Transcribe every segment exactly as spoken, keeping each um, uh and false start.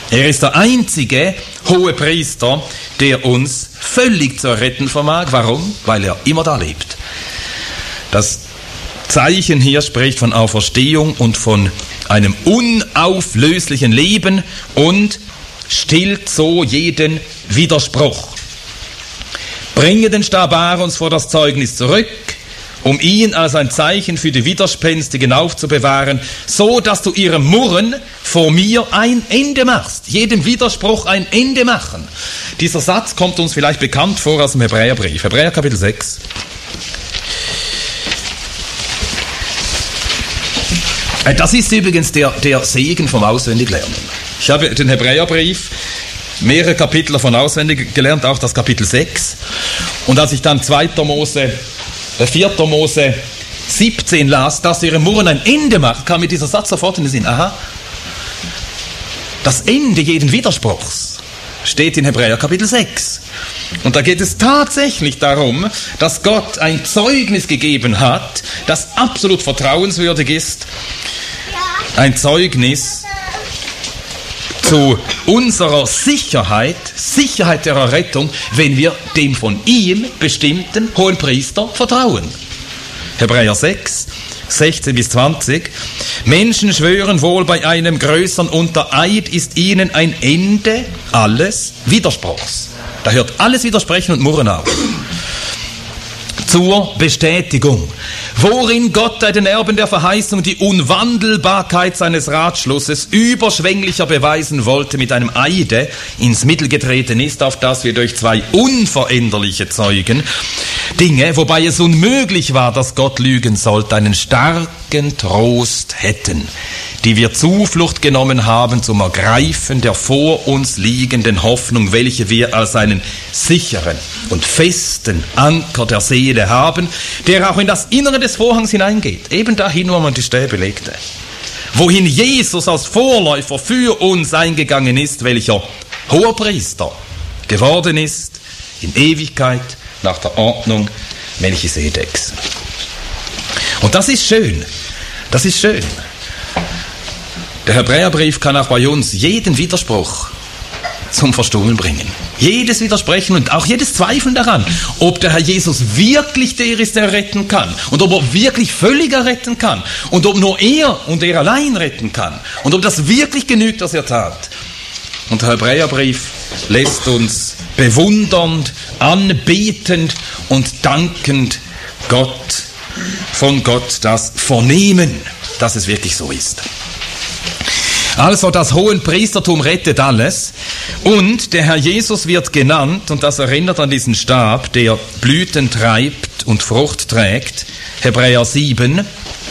Er ist der einzige hohe Priester, der uns völlig zu retten vermag. Warum? Weil er immer da lebt. Das Zeichen hier spricht von Auferstehung und von einem unauflöslichen Leben und stillt so jeden Widerspruch. Bringe den Stab Aarons vor das Zeugnis zurück, um ihn als ein Zeichen für die Widerspenstigen aufzubewahren, so dass du ihrem Murren vor mir ein Ende machst. Jedem Widerspruch ein Ende machen. Dieser Satz kommt uns vielleicht bekannt vor aus dem Hebräerbrief. Hebräer Kapitel sechs. Das ist übrigens der, der Segen vom Auswendiglernen. Ich habe den Hebräerbrief, mehrere Kapitel davon auswendig gelernt, auch das Kapitel sechs. Und als ich dann zweiter Mose, äh, vierter Mose siebzehn las, dass ihre Murren ein Ende macht, kam mir dieser Satz sofort in den Sinn. Aha, das Ende jeden Widerspruchs steht in Hebräer Kapitel sechs. Und da geht es tatsächlich darum, dass Gott ein Zeugnis gegeben hat, das absolut vertrauenswürdig ist. Ein Zeugnis zu unserer Sicherheit, Sicherheit der Errettung, wenn wir dem von ihm bestimmten Hohenpriester vertrauen. Hebräer sechs, sechzehn bis zwanzig. Menschen schwören wohl bei einem größeren unter Eid ist ihnen ein Ende alles Widerspruchs. Da hört alles Widersprechen und Murren auf. Zur Bestätigung. Worin Gott bei den Erben der Verheißung die Unwandelbarkeit seines Ratschlusses überschwänglicher beweisen wollte mit einem Eide ins Mittel getreten ist, auf das wir durch zwei unveränderliche Zeugen Dinge, wobei es unmöglich war, dass Gott lügen sollte, einen starken Trost hätten, die wir Zuflucht genommen haben zum Ergreifen der vor uns liegenden Hoffnung, welche wir als einen sicheren und festen Anker der Seele haben, der auch in das Innere des Vorhangs hineingeht, eben dahin, wo man die Stäbe legte, wohin Jesus als Vorläufer für uns eingegangen ist, welcher Hoherpriester geworden ist in Ewigkeit nach der Ordnung Melchisedeks. Und das ist schön, das ist schön. Der Hebräerbrief kann auch bei uns jeden Widerspruch zum Verstummen bringen. Jedes Widersprechen und auch jedes Zweifeln daran, ob der Herr Jesus wirklich der ist, der retten kann und ob er wirklich völlig erretten kann und ob nur er und er allein retten kann und ob das wirklich genügt, was er tat. Und der Hebräerbrief lässt uns bewundernd, anbetend und dankend Gott, von Gott das vernehmen, dass es wirklich so ist. Also das Hohenpriestertum rettet alles und der Herr Jesus wird genannt, und das erinnert an diesen Stab, der Blüten treibt und Frucht trägt, Hebräer sieben,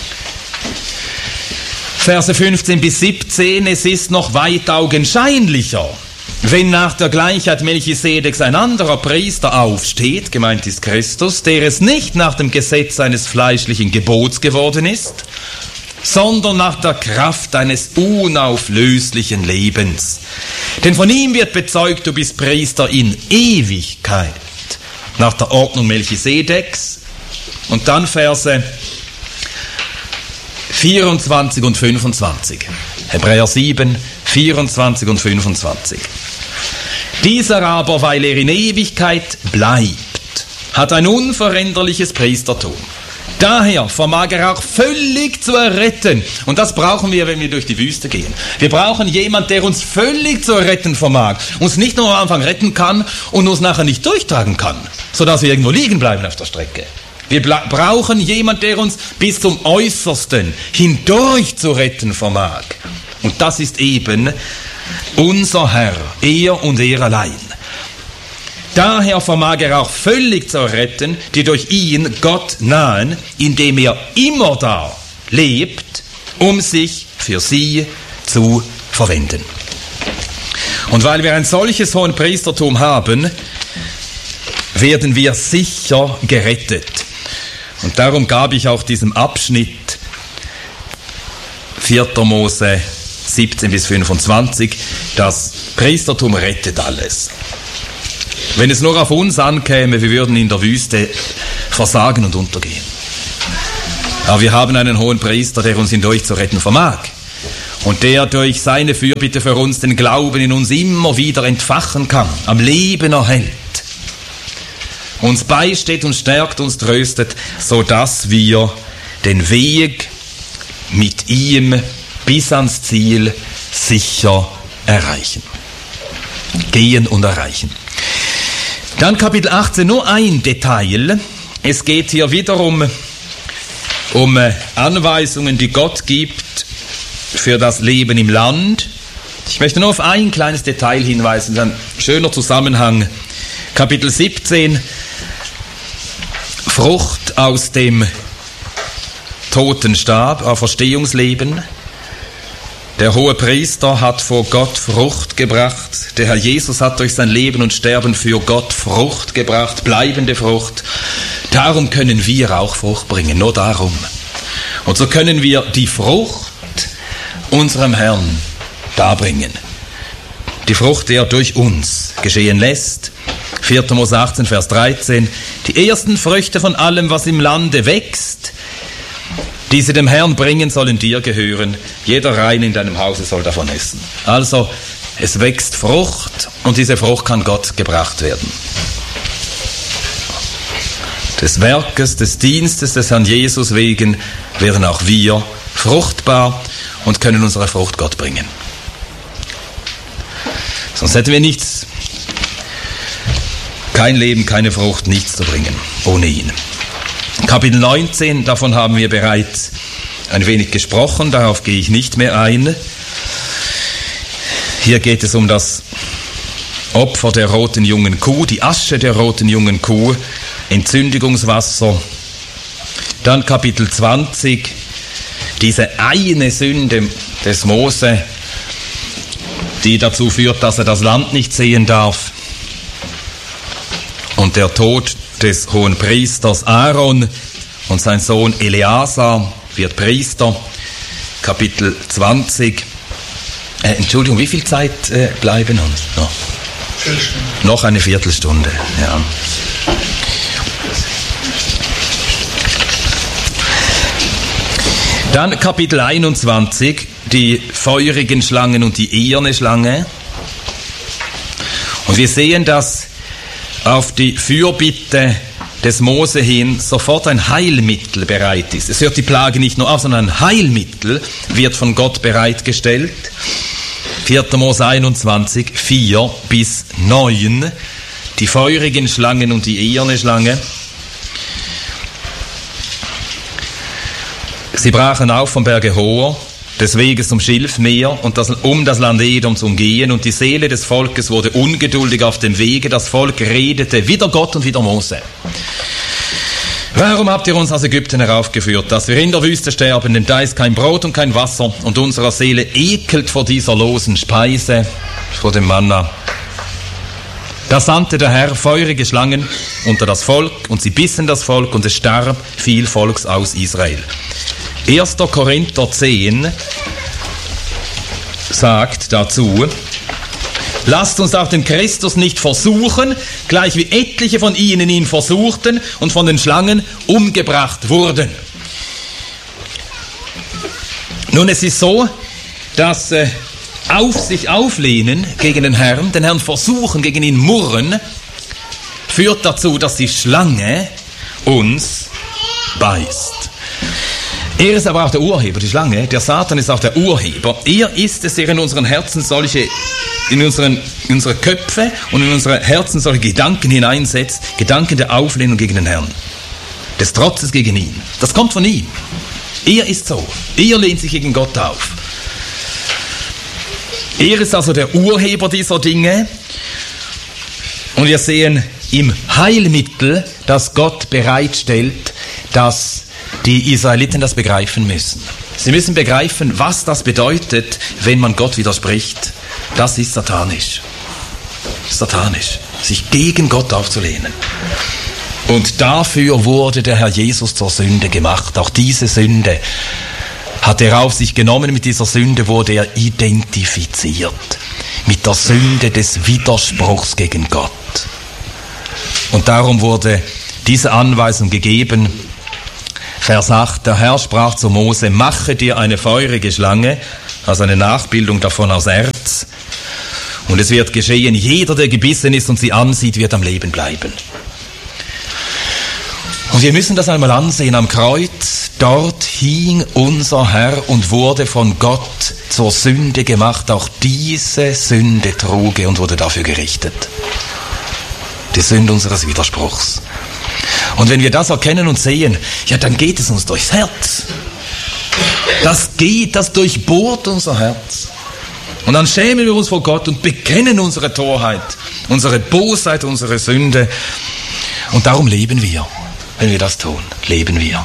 Verse fünfzehn bis siebzehn, es ist noch weit augenscheinlicher, wenn nach der Gleichheit Melchisedeks ein anderer Priester aufsteht, gemeint ist Christus, der es nicht nach dem Gesetz eines fleischlichen Gebots geworden ist, sondern nach der Kraft eines unauflöslichen Lebens. Denn von ihm wird bezeugt, du bist Priester in Ewigkeit, nach der Ordnung Melchisedeks. Und dann Verse vierundzwanzig und fünfundzwanzig. Hebräer sieben, vierundzwanzig und fünfundzwanzig. Dieser aber, weil er in Ewigkeit bleibt, hat ein unveränderliches Priestertum. Daher vermag er auch völlig zu erretten. Und das brauchen wir, wenn wir durch die Wüste gehen. Wir brauchen jemanden, der uns völlig zu erretten vermag. Uns nicht nur am Anfang retten kann und uns nachher nicht durchtragen kann, sodass wir irgendwo liegen bleiben auf der Strecke. Wir brauchen jemanden, der uns bis zum Äußersten hindurch zu retten vermag. Und das ist eben unser Herr, er und er allein. Daher vermag er auch völlig zu retten, die durch ihn Gott nahen, indem er immer da lebt, um sich für sie zu verwenden. Und weil wir ein solches Hohenpriestertum haben, werden wir sicher gerettet. Und darum gab ich auch diesem Abschnitt vierter Mose siebzehn bis fünfundzwanzig, das Priestertum rettet alles. Wenn es nur auf uns ankäme, wir würden in der Wüste versagen und untergehen. Aber wir haben einen hohen Priester, der uns hindurch zu retten vermag. und der durch seine Fürbitte für uns den Glauben in uns immer wieder entfachen kann, am Leben erhält, uns beisteht und stärkt, uns tröstet, so dass wir den Weg mit ihm bis ans Ziel sicher erreichen. Gehen und erreichen. Dann Kapitel achtzehn, nur ein Detail. Es geht hier wiederum um Anweisungen, die Gott gibt für das Leben im Land. Ich möchte nur auf ein kleines Detail hinweisen, ein schöner Zusammenhang. Kapitel siebzehn, Frucht aus dem toten Stab, Auferstehungsleben. Der hohe Priester hat vor Gott Frucht gebracht. Der Herr Jesus hat durch sein Leben und Sterben für Gott Frucht gebracht, bleibende Frucht. Darum können wir auch Frucht bringen, nur darum. Und so können wir die Frucht unserem Herrn darbringen. Die Frucht, die er durch uns geschehen lässt. vierter Mose achtzehn, Vers dreizehn. Die ersten Früchte von allem, was im Lande wächst, die sie dem Herrn bringen, sollen dir gehören. Jeder Rein in deinem Hause soll davon essen. Also, es wächst Frucht und diese Frucht kann Gott gebracht werden. Des Werkes, des Dienstes des Herrn Jesus wegen werden auch wir fruchtbar und können unsere Frucht Gott bringen. Sonst hätten wir nichts, kein Leben, keine Frucht, nichts zu bringen ohne ihn. Kapitel neunzehn, davon haben wir bereits ein wenig gesprochen, darauf gehe ich nicht mehr ein. Hier geht es um das Opfer der roten jungen Kuh, die Asche der roten jungen Kuh, Entzündigungswasser. Dann Kapitel zwanzig, diese eine Sünde des Mose, die dazu führt, dass er das Land nicht sehen darf. Und der Tod des hohen Priesters Aaron und sein Sohn Eleazar wird Priester. Kapitel zwanzig. Äh, Entschuldigung, wie viel Zeit äh, bleiben uns noch? Noch eine Viertelstunde, ja. Dann Kapitel einundzwanzig, die feurigen Schlangen und die eherne Schlange. Und wir sehen, dass auf die Fürbitte des Mose hin sofort ein Heilmittel bereit ist. Es hört die Plage nicht nur auf, sondern ein Heilmittel wird von Gott bereitgestellt. vierter Mose einundzwanzig, vier bis neun, die feurigen Schlangen und die eherne Schlange. Sie brachen auf vom Berge Hor, des Weges zum Schilfmeer, und das, um das Land Edom zu umgehen, und die Seele des Volkes wurde ungeduldig auf dem Wege. Das Volk redete wider Gott und wider Mose. Warum habt ihr uns aus Ägypten heraufgeführt, dass wir in der Wüste sterben, denn da ist kein Brot und kein Wasser, und unserer Seele ekelt vor dieser losen Speise, vor dem Manna. Da sandte der Herr feurige Schlangen unter das Volk, und sie bissen das Volk, und es starb viel Volks aus Israel. erster Korinther zehn sagt dazu: Lasst uns auch den Christus nicht versuchen, gleich wie etliche von ihnen ihn versuchten und von den Schlangen umgebracht wurden. Nun, es ist so, dass äh, auf sich auflehnen gegen den Herrn, den Herrn versuchen, gegen ihn murren, führt dazu, dass die Schlange uns beißt. Er ist aber auch der Urheber, die Schlange. Der Satan ist auch der Urheber. Er ist es, der in unseren Herzen solche, in unseren, in unsere Köpfe und in unsere Herzen solche Gedanken hineinsetzt, Gedanken der Auflehnung gegen den Herrn, des Trotzes gegen ihn. Das kommt von ihm. Er ist so. Er lehnt sich gegen Gott auf. Er ist also der Urheber dieser Dinge. Und wir sehen im Heilmittel, das Gott bereitstellt, dass die Israeliten das begreifen müssen. Sie müssen begreifen, was das bedeutet, wenn man Gott widerspricht. Das ist satanisch. Satanisch. Sich gegen Gott aufzulehnen. Und dafür wurde der Herr Jesus zur Sünde gemacht. Auch diese Sünde hat er auf sich genommen. Mit dieser Sünde wurde er identifiziert. Mit der Sünde des Widerspruchs gegen Gott. Und darum wurde diese Anweisung gegeben. Vers acht, der Herr sprach zu Mose: Mache dir eine feurige Schlange also eine Nachbildung davon aus Erz. Und es wird geschehen, jeder, der gebissen ist und sie ansieht, wird am Leben bleiben. Und wir müssen das einmal ansehen am Kreuz. Dort hing unser Herr und wurde von Gott zur Sünde gemacht. Auch diese Sünde trug er und wurde dafür gerichtet. Die Sünde unseres Widerspruchs. Und wenn wir das erkennen und sehen, ja, dann geht es uns durchs Herz. Das geht, das durchbohrt unser Herz. Und dann schämen wir uns vor Gott und bekennen unsere Torheit, unsere Bosheit, unsere Sünde. Und darum leben wir. Wenn wir das tun, leben wir.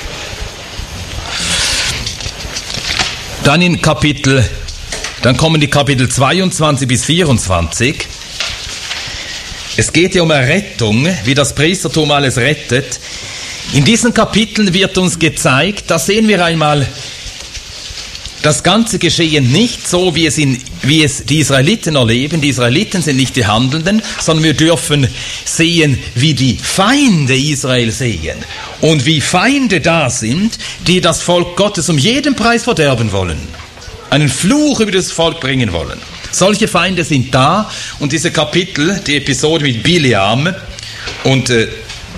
Dann in Kapitel, dann kommen die Kapitel zweiundzwanzig bis vierundzwanzig. Es geht ja um Errettung, wie das Priestertum alles rettet. In diesen Kapiteln wird uns gezeigt, da sehen wir einmal das ganze Geschehen nicht so, wie es, in, wie es die Israeliten erleben. Die Israeliten sind nicht die Handelnden, sondern wir dürfen sehen, wie die Feinde Israel sehen. Und wie Feinde da sind, die das Volk Gottes um jeden Preis verderben wollen. Einen Fluch über das Volk bringen wollen. Solche Feinde sind da und diese Kapitel, die Episode mit Bileam und äh,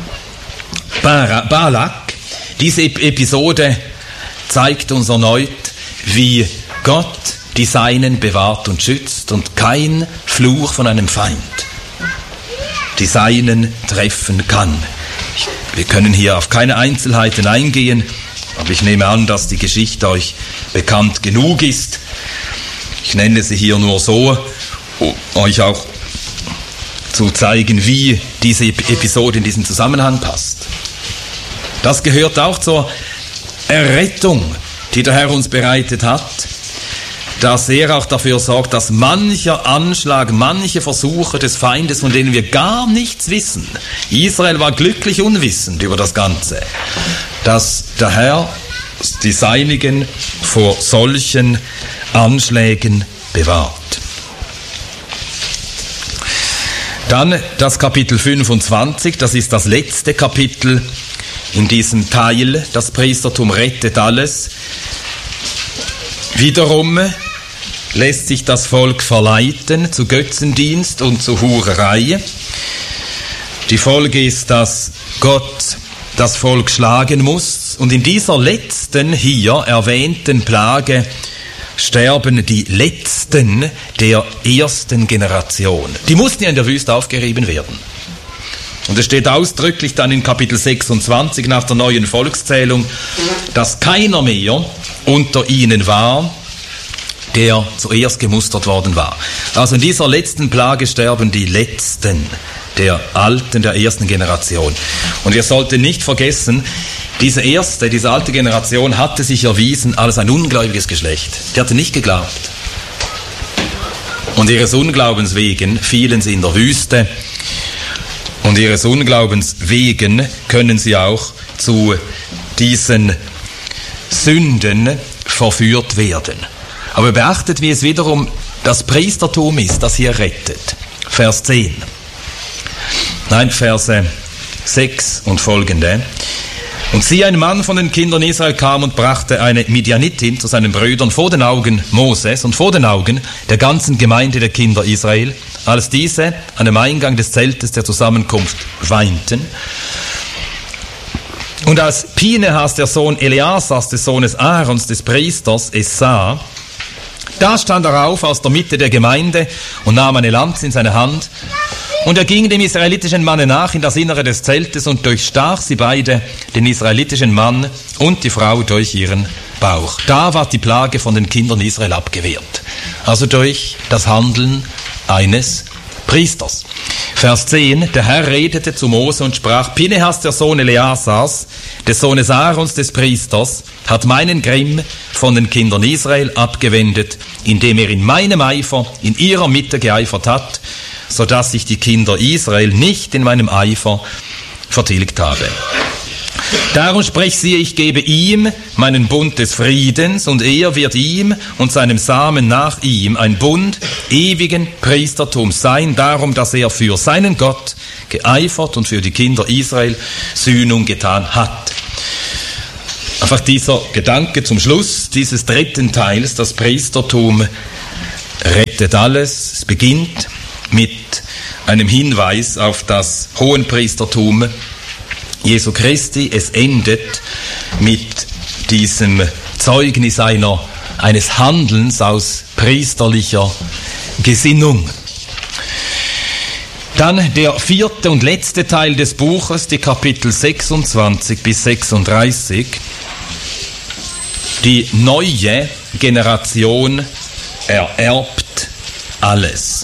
Balak, diese Episode zeigt uns erneut, wie Gott die Seinen bewahrt und schützt und kein Fluch von einem Feind die Seinen treffen kann. Ich, wir können hier auf keine Einzelheiten eingehen, aber ich nehme an, dass die Geschichte euch bekannt genug ist. Ich nenne sie hier nur so, um euch auch zu zeigen, wie diese Episode in diesen Zusammenhang passt. Das gehört auch zur Errettung, die der Herr uns bereitet hat, dass er auch dafür sorgt, dass mancher Anschlag, manche Versuche des Feindes, von denen wir gar nichts wissen, Israel war glücklich unwissend über das Ganze, dass der Herr die Seinigen vor solchen Anschlägen bewahrt. Dann das Kapitel fünfundzwanzig, das ist das letzte Kapitel in diesem Teil. Das Priestertum rettet alles. Wiederum lässt sich das Volk verleiten zu Götzendienst und zu Hurerei. Die Folge ist, dass Gott das Volk schlagen muss. Und in dieser letzten hier erwähnten Plage sterben die Letzten der ersten Generation. Die mussten ja in der Wüste aufgerieben werden. Und es steht ausdrücklich dann in Kapitel sechsundzwanzig nach der neuen Volkszählung, dass keiner mehr unter ihnen war, der zuerst gemustert worden war. Also in dieser letzten Plage sterben die Letzten der Alten, der ersten Generation. Und wir sollten nicht vergessen, diese erste, diese alte Generation hatte sich erwiesen als ein ungläubiges Geschlecht. Die hatte nicht geglaubt. Und ihres Unglaubens wegen fielen sie in der Wüste. Und ihres Unglaubens wegen können sie auch zu diesen Sünden verführt werden. Aber beachtet, wie es wiederum das Priestertum ist, das hier rettet. Vers zehn. Nein, Verse sechs und folgende. Und siehe, ein Mann von den Kindern Israel kam und brachte eine Midianitin zu seinen Brüdern vor den Augen Moses und vor den Augen der ganzen Gemeinde der Kinder Israel, als diese an dem Eingang des Zeltes der Zusammenkunft weinten. Und als Pinehas, der Sohn Eleasars, des Sohnes Aarons, des Priesters, es sah, da stand er auf aus der Mitte der Gemeinde und nahm eine Lanze in seine Hand. Und er ging dem israelitischen Manne nach in das Innere des Zeltes und durchstach sie beide, den israelitischen Mann und die Frau, durch ihren Bauch. Da war die Plage von den Kindern Israel abgewehrt. Also durch das Handeln eines Priesters. Vers zehn, der Herr redete zu Mose und sprach, Pinehas, der Sohn Eleasars, des Sohnes Aarons, des Priesters, hat meinen Grimm von den Kindern Israel abgewendet, indem er in meinem Eifer, in ihrer Mitte geeifert hat, sodass ich die Kinder Israel nicht in meinem Eifer vertilgt habe. Darum sprech siehe, ich gebe ihm meinen Bund des Friedens, und er wird ihm und seinem Samen nach ihm ein Bund ewigen Priestertums sein, darum, dass er für seinen Gott geeifert und für die Kinder Israel Sühnung getan hat. Einfach dieser Gedanke zum Schluss dieses dritten Teils, das Priestertum rettet alles. Es beginnt mit einem Hinweis auf das Hohenpriestertum Jesu Christi. Es endet mit diesem Zeugnis einer, eines Handelns aus priesterlicher Gesinnung. Dann der vierte und letzte Teil des Buches, die Kapitel sechsundzwanzig bis sechsunddreißig. Die neue Generation ererbt alles.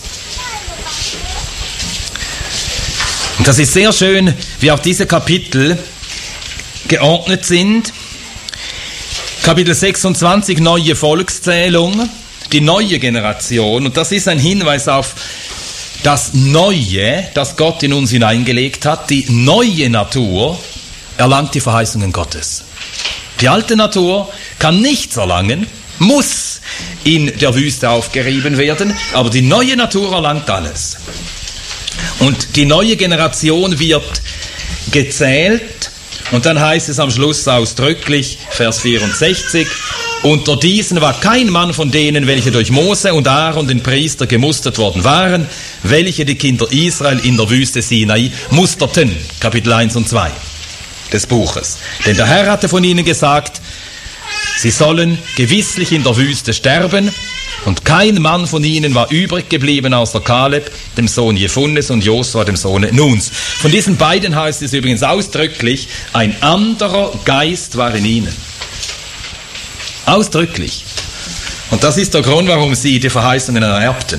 Und das ist sehr schön, wie auch diese Kapitel geordnet sind. Kapitel sechsundzwanzig, neue Volkszählung, die neue Generation. Und das ist ein Hinweis auf das Neue, das Gott in uns hineingelegt hat. Die neue Natur erlangt die Verheißungen Gottes. Die alte Natur kann nichts erlangen, muss in der Wüste aufgerieben werden, aber die neue Natur erlangt alles. Und die neue Generation wird gezählt, und dann heißt es am Schluss ausdrücklich, Vers vierundsechzig, unter diesen war kein Mann von denen, welche durch Mose und Aaron, den Priester, gemustert worden waren, welche die Kinder Israel in der Wüste Sinai musterten. Kapitel eins und zwei des Buches. Denn der Herr hatte von ihnen gesagt, sie sollen gewisslich in der Wüste sterben, und kein Mann von ihnen war übrig geblieben außer Kaleb, dem Sohn Jefunnes, und Josua, dem Sohne Nuns. Von diesen beiden heißt es übrigens ausdrücklich, ein anderer Geist war in ihnen. Ausdrücklich. Und das ist der Grund, warum sie die Verheißungen ererbten.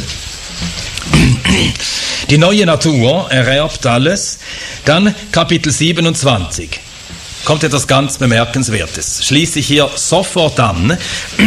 Die neue Natur ererbt alles. Dann Kapitel siebenundzwanzig. Kommt etwas ganz Bemerkenswertes. Schließe ich hier sofort an,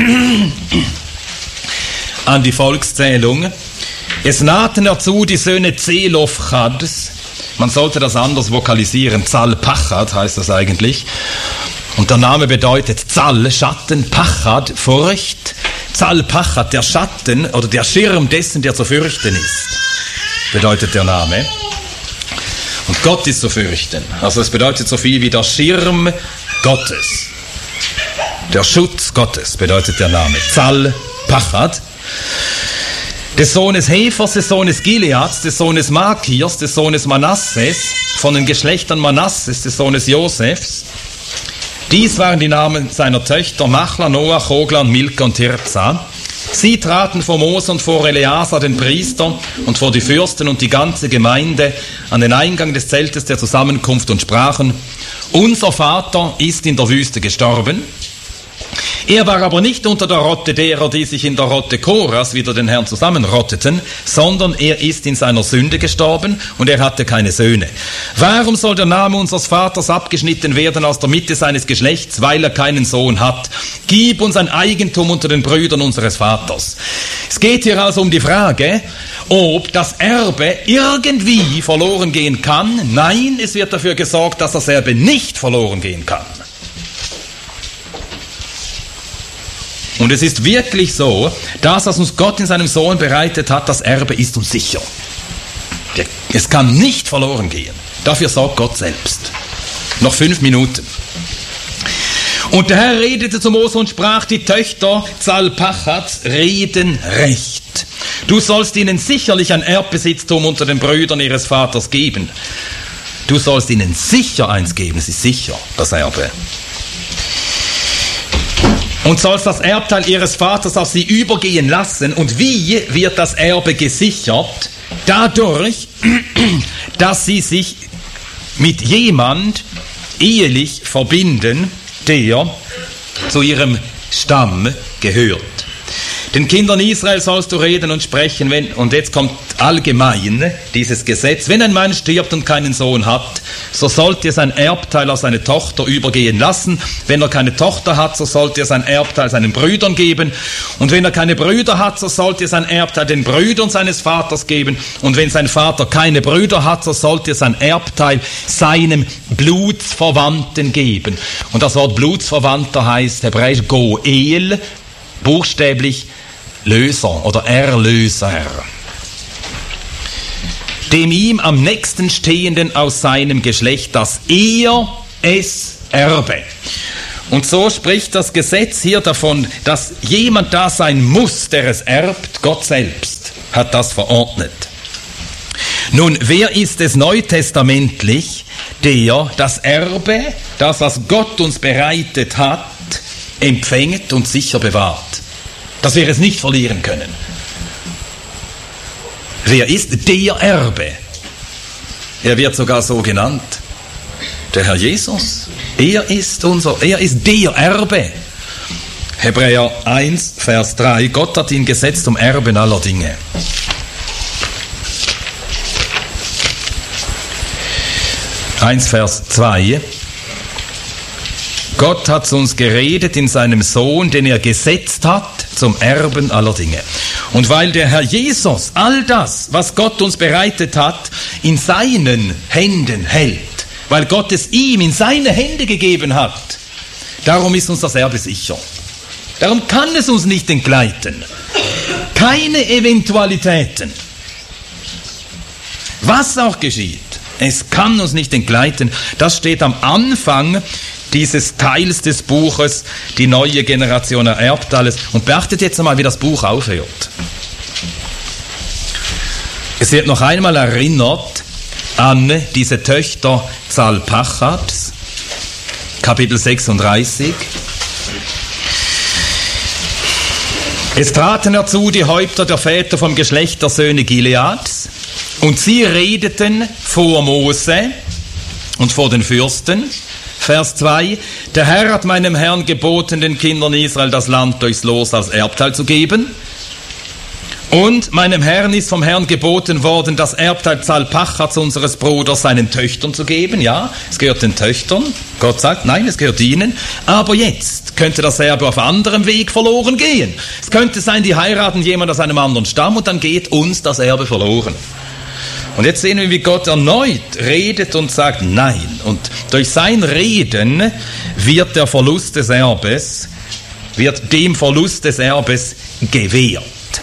an die Volkszählung. Es nahten dazu die Söhne Zelofchads. Man sollte das anders vokalisieren. Zal-Pachad heißt das eigentlich. Und der Name bedeutet Zal, Schatten, Pachad, Furcht. Zal-Pachad, der Schatten oder der Schirm dessen, der zu fürchten ist, bedeutet der Name. Und Gott ist zu fürchten. Also es bedeutet so viel wie der Schirm Gottes. Der Schutz Gottes bedeutet der Name. Zal-Pachad. Des Sohnes Hefers, des Sohnes Gileads, des Sohnes Makirs, des Sohnes Manasses, von den Geschlechtern Manasses, des Sohnes Josefs. Dies waren die Namen seiner Töchter Machla, Noah, Chogla und Milka und Tirza. Sie traten vor Mose und vor Eleazar, den Priester, und vor die Fürsten und die ganze Gemeinde an den Eingang des Zeltes der Zusammenkunft und sprachen, unser Vater ist in der Wüste gestorben. Er war aber nicht unter der Rotte derer, die sich in der Rotte Koras wieder den Herrn zusammenrotteten, sondern er ist in seiner Sünde gestorben und er hatte keine Söhne. Warum soll der Name unseres Vaters abgeschnitten werden aus der Mitte seines Geschlechts, weil er keinen Sohn hat? Gib uns ein Eigentum unter den Brüdern unseres Vaters. Es geht hier also um die Frage, ob das Erbe irgendwie verloren gehen kann. Nein, es wird dafür gesorgt, dass das Erbe nicht verloren gehen kann. Und es ist wirklich so, das, was uns Gott in seinem Sohn bereitet hat, das Erbe ist uns sicher. Es kann nicht verloren gehen. Dafür sorgt Gott selbst. Noch fünf Minuten. Und der Herr redete zu Mose und sprach, die Töchter Zal-Pachats reden recht. Du sollst ihnen sicherlich ein Erbbesitztum unter den Brüdern ihres Vaters geben. Du sollst ihnen sicher eins geben, es ist sicher, das Erbe. Und sollst das Erbteil ihres Vaters auf sie übergehen lassen. Und wie wird das Erbe gesichert? Dadurch, dass sie sich mit jemand ehelich verbinden, der zu ihrem Stamm gehört. Den Kindern Israel sollst du reden und sprechen, wenn, und jetzt kommt allgemein dieses Gesetz, wenn ein Mann stirbt und keinen Sohn hat, so sollte er sein Erbteil auf seine Tochter übergehen lassen. Wenn er keine Tochter hat, so sollte er sein Erbteil seinen Brüdern geben. Und wenn er keine Brüder hat, so sollte er sein Erbteil den Brüdern seines Vaters geben. Und wenn sein Vater keine Brüder hat, so sollte er sein Erbteil seinem Blutsverwandten geben. Und das Wort Blutsverwandter heißt hebräisch Goel, buchstäblich Löser oder Erlöser. Dem ihm am nächsten Stehenden aus seinem Geschlecht, dass er es erbe. Und so spricht das Gesetz hier davon, dass jemand da sein muss, der es erbt. Gott selbst hat das verordnet. Nun, wer ist es neutestamentlich, der das Erbe, das, was Gott uns bereitet hat, empfängt und sicher bewahrt, dass wir es nicht verlieren können? Wer ist der Erbe? Er wird sogar so genannt. Der Herr Jesus. Er ist unser, er ist der Erbe. Hebräer eins, Vers drei. Gott hat ihn gesetzt zum Erben aller Dinge. eins, Vers zwei. Gott hat zu uns geredet in seinem Sohn, den er gesetzt hat zum Erben aller Dinge. Und weil der Herr Jesus all das, was Gott uns bereitet hat, in seinen Händen hält, weil Gott es ihm in seine Hände gegeben hat, darum ist uns das Erbe sicher. Darum kann es uns nicht entgleiten. Keine Eventualitäten. Was auch geschieht, es kann uns nicht entgleiten. Das steht am Anfang dieses Teils des Buches, die neue Generation ererbt alles. Und beachtet jetzt einmal, wie das Buch aufhört. Es wird noch einmal erinnert an diese Töchter Zalpachats, Kapitel sechsunddreißig. Es traten herzu die Häupter der Väter vom Geschlecht der Söhne Gileads, und sie redeten vor Mose und vor den Fürsten. Vers zwei. Der Herr hat meinem Herrn geboten, den Kindern Israel das Land durchs Los als Erbteil zu geben. Und meinem Herrn ist vom Herrn geboten worden, das Erbteil Zalpachats unseres Bruders seinen Töchtern zu geben. Ja, es gehört den Töchtern. Gott sagt, nein, es gehört ihnen. Aber jetzt könnte das Erbe auf anderem Weg verloren gehen. Es könnte sein, die heiraten jemand aus einem anderen Stamm und dann geht uns das Erbe verloren. Und jetzt sehen wir, wie Gott erneut redet und sagt nein. Und durch sein Reden wird der Verlust des Erbes, wird dem Verlust des Erbes gewährt.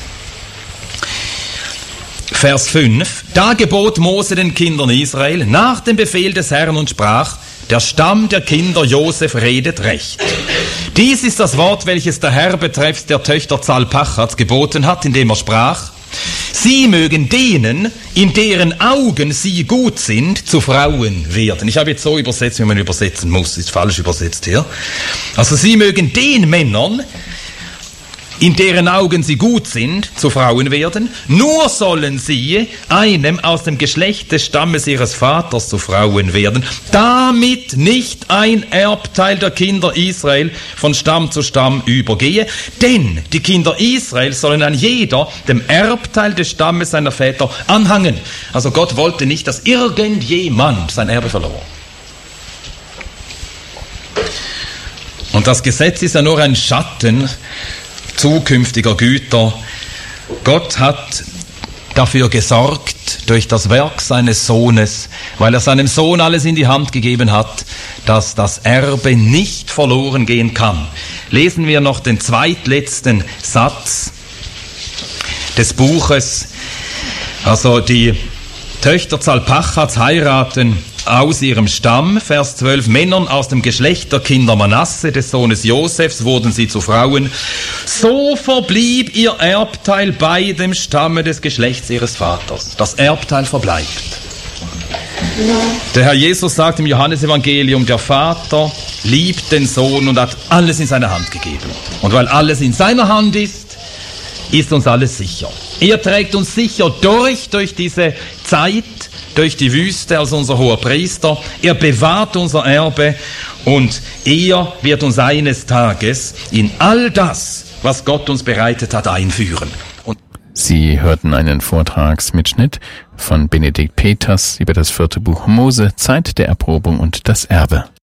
Vers fünf. Da gebot Mose den Kindern Israel nach dem Befehl des Herrn und sprach, der Stamm der Kinder Josef redet recht. Dies ist das Wort, welches der Herr betreffs der Töchter Zalpachats geboten hat, indem er sprach, sie mögen denen, in deren Augen sie gut sind, zu Frauen werden. Ich habe jetzt so übersetzt, wie man übersetzen muss, ist falsch übersetzt hier. Also sie mögen den Männern, in deren Augen sie gut sind, zu Frauen werden, nur sollen sie einem aus dem Geschlecht des Stammes ihres Vaters zu Frauen werden, damit nicht ein Erbteil der Kinder Israel von Stamm zu Stamm übergehe, denn die Kinder Israel sollen ein jeder dem Erbteil des Stammes seiner Väter anhangen. Also Gott wollte nicht, dass irgendjemand sein Erbe verlor. Und das Gesetz ist ja nur ein Schatten zukünftiger Güter. Gott hat dafür gesorgt durch das Werk seines Sohnes, weil er seinem Sohn alles in die Hand gegeben hat, dass das Erbe nicht verloren gehen kann. Lesen wir noch den zweitletzten Satz des Buches. Also die Töchter Zalpachats heiraten aus ihrem Stamm, Vers zwölf, Männern aus dem Geschlecht der Kinder Manasse, des Sohnes Josefs, wurden sie zu Frauen. So verblieb ihr Erbteil bei dem Stamme des Geschlechts ihres Vaters. Das Erbteil verbleibt. Der Herr Jesus sagt im Johannesevangelium, der Vater liebt den Sohn und hat alles in seine Hand gegeben. Und weil alles in seiner Hand ist, ist uns alles sicher. Er trägt uns sicher durch, durch diese Zeit, durch die Wüste als unser hoher Priester. Er bewahrt unser Erbe und er wird uns eines Tages in all das, was Gott uns bereitet hat, einführen. Und Sie hörten einen Vortragsmitschnitt von Benedikt Peters über das vierte Buch Mose, Zeit der Erprobung und das Erbe.